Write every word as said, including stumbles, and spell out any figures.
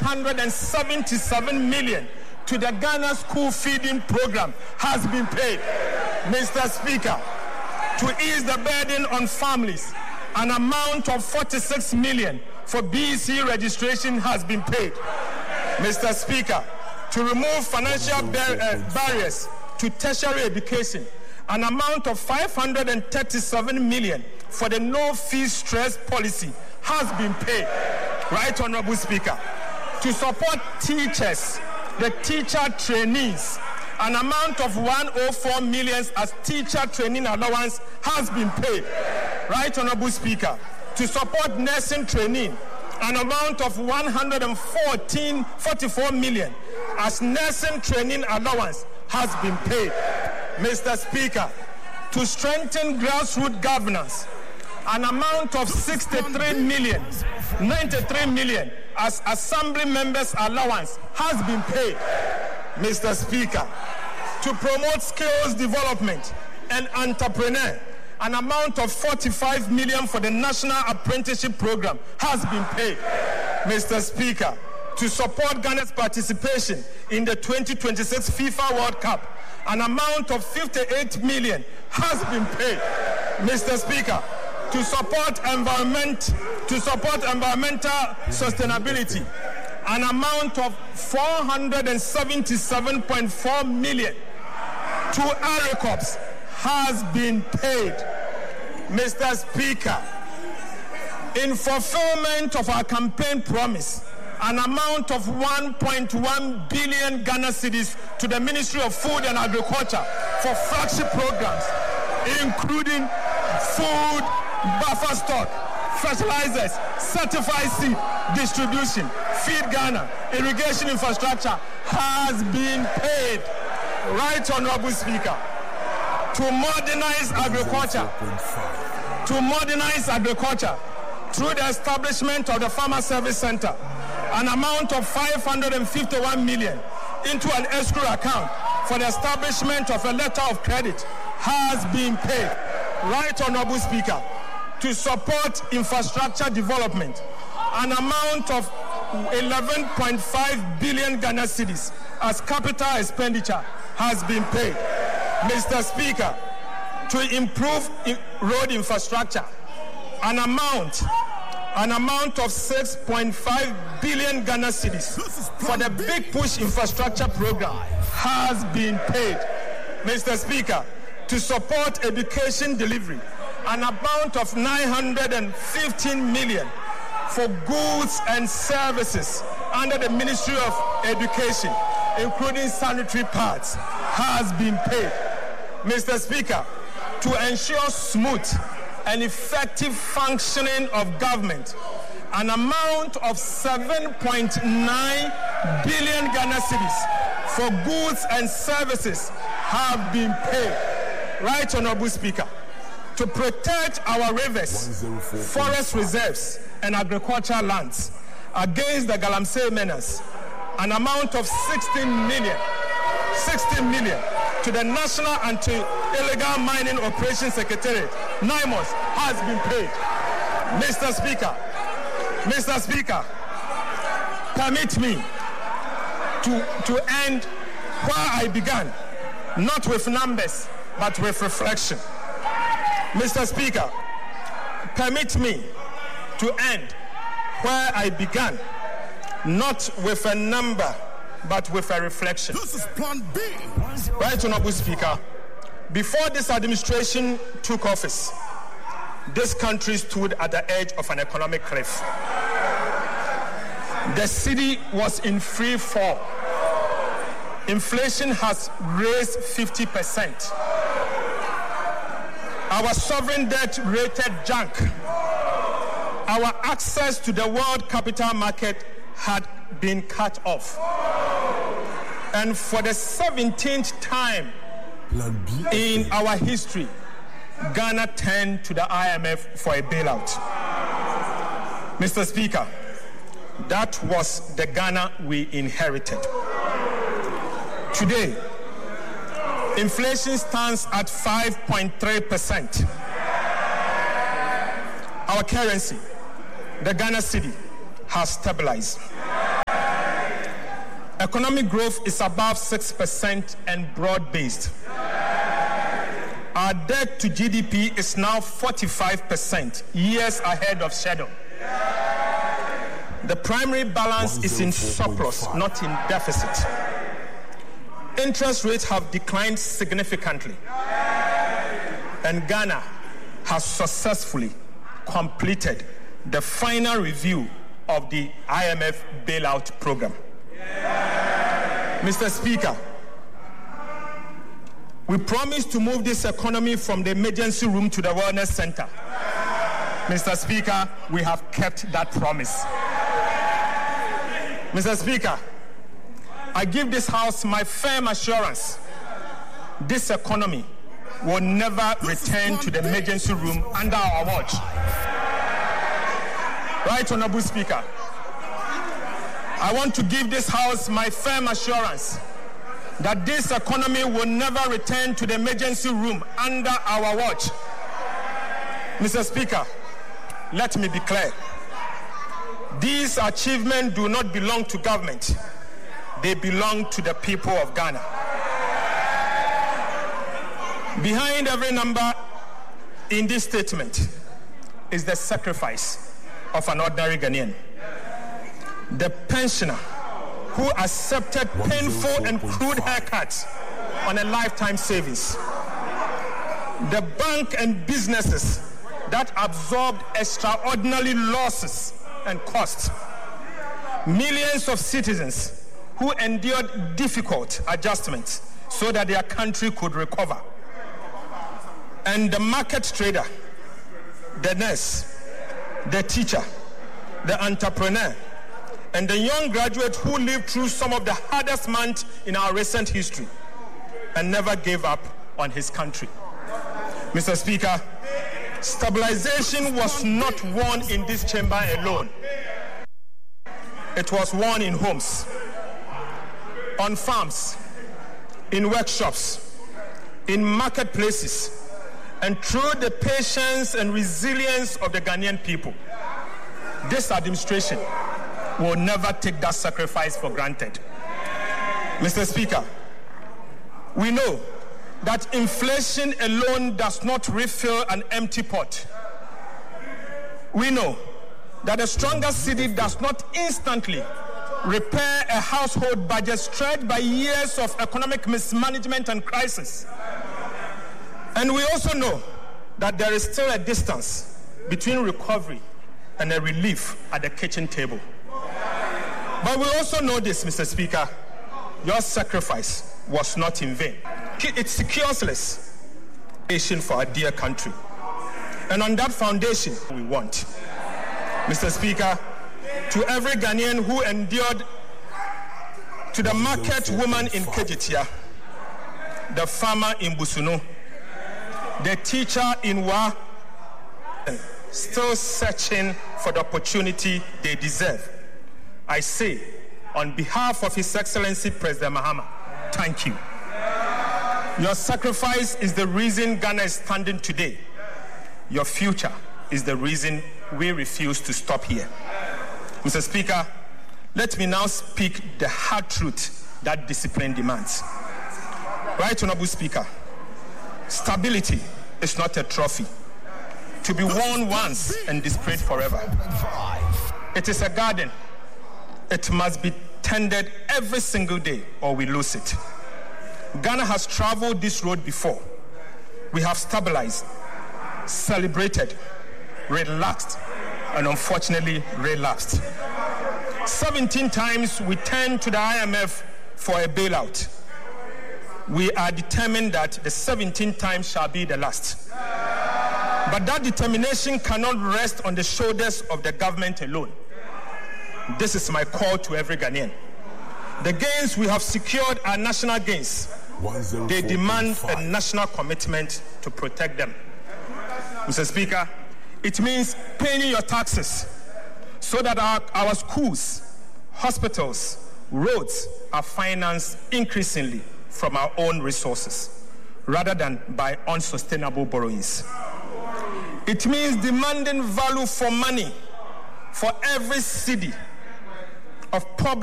hundred seventy-seven million to the Ghana School Feeding Program has been paid. Mister Speaker, to ease the burden on families, an amount of forty-six million for B E C registration has been paid. Mister Speaker, to remove financial bar- uh, barriers to tertiary education, an amount of five hundred thirty-seven million for the no-fee stress policy has been paid. Right, Honorable Speaker. To support teachers, the teacher trainees, an amount of one hundred four million as teacher training allowance has been paid. Right, Honorable Speaker. To support nursing training, an amount of one hundred fourteen point four four million as nursing training allowance has been paid. Mister Speaker, to strengthen grassroots governance, an amount of sixty-three million, ninety-three million as assembly members allowance has been paid. Mister Speaker, to promote skills development and entrepreneur, an amount of forty-five million for the National Apprenticeship Program has been paid. Mister Speaker, to support Ghana's participation in the twenty twenty-six FIFA World Cup, an amount of fifty-eight million has been paid. Mister Speaker, to support environment, to support environmental sustainability, an amount of four hundred seventy-seven point four million to ARICOPS has been paid. Mister Speaker, in fulfillment of our campaign promise, an amount of one point one billion Ghana cedis to the Ministry of Food and Agriculture for flagship programs, including food, buffer stock, fertilizers, certified seed distribution, Feed Ghana, irrigation infrastructure has been paid. Right, Honorable Speaker. To modernize agriculture, to modernize agriculture through the establishment of the Farmer Service Center, an amount of five hundred fifty-one million into an escrow account for the establishment of a letter of credit has been paid. Right, Honorable Speaker. To support infrastructure development, an amount of eleven point five billion Ghana cedis as capital expenditure has been paid. Mister Speaker, to improve road infrastructure, an amount, an amount of six point five billion Ghana cedis for the Big Push infrastructure program has been paid. Mister Speaker, to support education delivery, an amount of nine hundred fifteen million for goods and services under the Ministry of Education, including sanitary pads, has been paid. Mister Speaker, to ensure smooth and effective functioning of government, an amount of seven point nine billion Ghana cedis for goods and services have been paid. Right, Honorable Speaker. To protect our rivers, forest reserves, and agricultural lands against the Galamsey menace, an amount of sixteen million, sixteen million to the National Anti-Illegal Mining Operations Secretariat, NIMOS, has been paid. Mister Speaker, Mister Speaker, permit me to, to end where I began, not with numbers, but with reflection. Mister Speaker, permit me to end where I began, not with a number, but with a reflection. This is Plan B. Right, Honorable Speaker, before this administration took office, this country stood at the edge of an economic cliff. The city was in free fall. Inflation has raised fifty percent. Our sovereign debt rated junk. Our access to the world capital market had been cut off. And for the seventeenth time in our history, Ghana turned to the I M F for a bailout. Mister Speaker, that was the Ghana we inherited. Today, inflation stands at five point three percent. Our currency, the Ghana cedi, has stabilized. Economic growth is above six percent and broad-based. Our debt to G D P is now forty-five percent, years ahead of schedule. The primary balance is in surplus, not in deficit. Interest rates have declined significantly, and Ghana has successfully completed the final review of the I M F bailout program. Mister Speaker, we promised to move this economy from the emergency room to the wellness center. Mister Speaker, we have kept that promise. Mister Speaker, I give this House my firm assurance this economy will never return to the emergency room under our watch. Right, Honorable Speaker? I want to give this House my firm assurance that this economy will never return to the emergency room under our watch. Mister Speaker, let me be clear. These achievements do not belong to government. They belong to the people of Ghana. Behind every number in this statement is the sacrifice of an ordinary Ghanaian. The pensioner who accepted painful and crude haircuts on a lifetime savings. The bank and businesses that absorbed extraordinary losses and costs. Millions of citizens who endured difficult adjustments so that their country could recover. And the market trader, the nurse, the teacher, the entrepreneur, and the young graduate who lived through some of the hardest months in our recent history and never gave up on his country. Mister Speaker, stabilization was not won in this chamber alone. It was won in homes, on farms, in workshops, in marketplaces, and through the patience and resilience of the Ghanaian people. This administration will never take that sacrifice for granted. Mister Speaker, we know that inflation alone does not refill an empty pot. We know that a stronger city does not instantly repair a household budget stretched by years of economic mismanagement and crisis. And we also know that there is still a distance between recovery and a relief at the kitchen table. But we also know this, Mister Speaker, your sacrifice was not in vain. It secures us for our dear country. And on that foundation, we want, Mister Speaker, to every Ghanaian who endured, to the market woman in Kejitia, the farmer in Busunu, the teacher in Wa, still searching for the opportunity they deserve, I say, on behalf of His Excellency President Mahama, thank you. Your sacrifice is the reason Ghana is standing today. Your future is the reason we refuse to stop here. Mister Speaker, let me now speak the hard truth that discipline demands. Right, Honorable Speaker, stability is not a trophy to be worn once and displayed forever. It is a garden. It must be tended every single day or we lose it. Ghana has traveled this road before. We have stabilized, celebrated, relaxed, and unfortunately relapsed. seventeen times we turned to the I M F for a bailout. We are determined that the seventeenth time shall be the last. But that determination cannot rest on the shoulders of the government alone. This is my call to every Ghanaian. The gains we have secured are national gains. They demand a national commitment to protect them. Mister Speaker, it means paying your taxes so that our, our schools, hospitals, roads are financed increasingly from our own resources rather than by unsustainable borrowings. It means demanding value for money for every city of public